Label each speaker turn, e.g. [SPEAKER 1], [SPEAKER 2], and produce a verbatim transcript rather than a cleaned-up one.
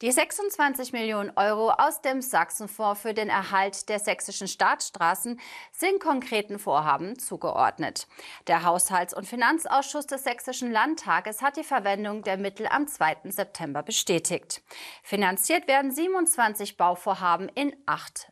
[SPEAKER 1] Die sechsundzwanzig Millionen Euro aus dem Sachsenfonds für den Erhalt der sächsischen Staatsstraßen sind konkreten Vorhaben zugeordnet. Der Haushalts- und Finanzausschuss des Sächsischen Landtages hat die Verwendung der Mittel am zweiten September bestätigt. Finanziert werden siebenundzwanzig Bauvorhaben in acht